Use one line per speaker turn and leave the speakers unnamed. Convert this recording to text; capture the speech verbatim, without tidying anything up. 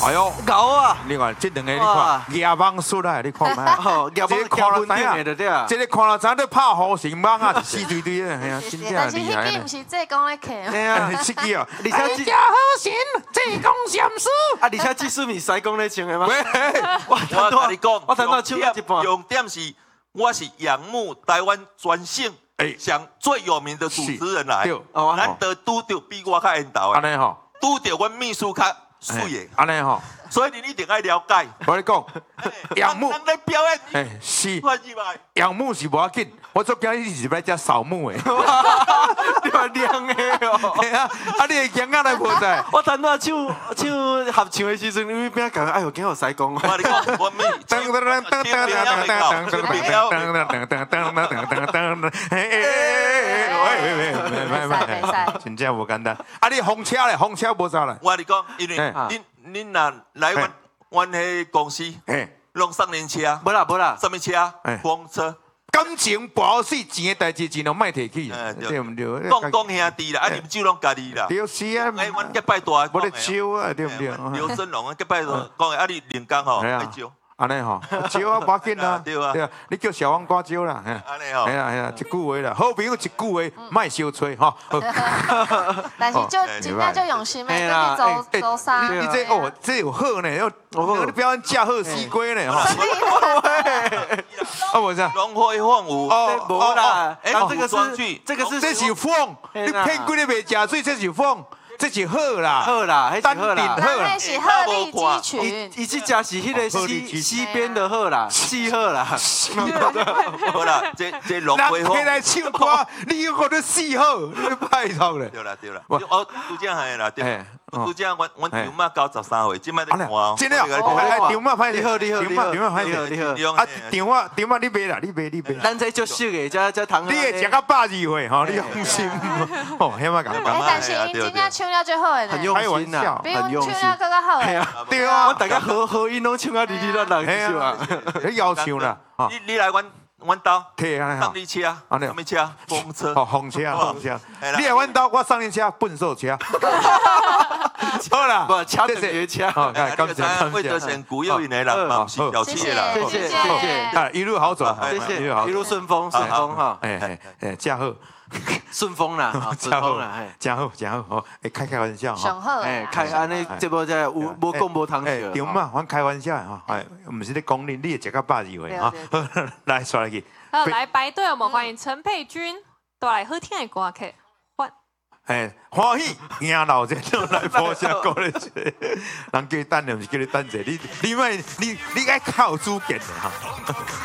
哎呦，
牛啊！
你看这两个你看，野蠓出来你看嘛，
哦，野蠓看了知影的对啊，
这个看了知影，拍好成蠓啊，一堆堆的，哎呀，真正
但是
厉害呢
迄个不。是这讲咧客，
哎呀，
刺激哦！
而且这
好神，这讲什么？
啊，而且技术是西讲咧唱的吗？
喂，
我
我跟你讲，
我听到唱一半。
重点是，我是仰慕台湾全省想最有名的主持人来，难得拄到比我较缘投的，
安尼吼，
拄到阮秘书较水的，
安尼吼，
所以你一定要了解。
我跟你讲，仰慕，
人咧表演，
哎是，
看入来，
仰慕是无要紧，我做今日是来遮扫墓的。
你话亮的哦，
系啊，啊你会惊啊来无在？
我等到唱唱合唱的时阵，你边讲，哎呦，今日西讲。
我跟你讲，我们
噔噔噔噔噔噔噔噔噔噔噔噔噔噔，哎哎哎哎，喂喂喂，喂喂喂，真正无简单。啊你风车咧，风车无走啦。
我跟你讲，因为恁恁若来阮阮迄公司，弄三轮车，
无啦无啦，
什么车？风车。
感情不好死，钱的代志尽量莫提起，对唔对？
讲讲兄弟啦，啊啉酒拢家己啦。
对是啊，
哎，阮结拜大，
无咧招啊，对唔对？
刘森龙，结拜大，讲啊你练工吼，爱招。
安尼吼，招啊，无紧啦，
对啊，
对啊，你叫小王瓜招啦，
安尼吼，
系啦系啦，一句话啦，好朋友一句话，莫相吹吼。
但是就真正就用心诶，跟你走走山。
你这哦，这有好呢，要你表演驾鹤西归呢吼。啊，我这
龙飞凤舞
哦，无啦，哎，这个
是
这个是
这是凤，你骗鬼你袂食水，这是凤。这是好啦，
好啦，还是好啦，
好啦。那是鹤立鸡群，
伊这只是迄个西西边的好啦，西好啦，
好啦，这这龙飞凤。
人来唱歌，你又觉得四好，你拜托咧。
对啦对啦，我拄则系啦，对。拄则阮阮张妈九十三岁，即摆在看哦。
真的，哎，张妈歹
你好你好
张妈张妈歹
你好你好。
啊，张妈张妈你买啦，你买你买。
咱这足熟的，这这糖。
你会食到百二岁吼，你放心。哦，起码讲讲。
但是因真正唱了最好的呢，
很用心呐，
很用心。比阮唱了更较好的。
对啊，
我大家合合音拢唱啊，哩哩啦啦，是吧？
你要唱啦，
你你来阮。阮兜，
客啊，
动力车，什么车？风车，
哦，风车，风车。你来阮兜，我上你车，笨手车。好啦，
不，车是别车。
好，感谢感谢。
为着先古有因的人嘛，不是小气的啦。
谢谢谢谢，
啊，一路好走，
谢谢，一路顺风顺风哈。
哎哎哎，加好。
顺风啦，顺风啦，哎，
真好，真好，哦，哎，开开玩笑
哈，
哎，开安尼这波在无无讲无通
笑，对嘛，我开玩笑哈，哎，唔是咧讲你，你会食到百二岁哈，来刷来去。
好，来排队，我们欢迎陈佩君，带来好听的歌曲，欢，
哎，欢喜赢老者都来播下歌咧，人叫你等，唔是叫你等者，你你咪你你爱靠主见的哈。